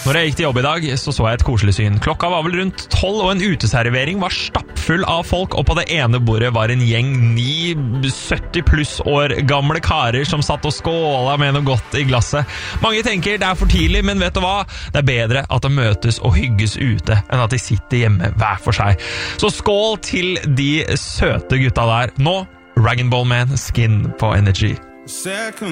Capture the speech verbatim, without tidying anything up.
Når jeg gikk til jobb i dag, så så jeg et koselig syn. Klokka var vel rundt tolv, og en uteservering var stappfull av folk, og på det ene bordet var en gjeng ni sytti pluss år gamle karer som satt og skåla med noe godt i glasset. Mange tenker det er for tidlig, men vet du hva? Det er bedre at de møtes og hygges ute, enn at de sitter hjemme hver for seg. Så skål til de søte gutta der. Nå, Rag and Bone Man, Skin på Energy.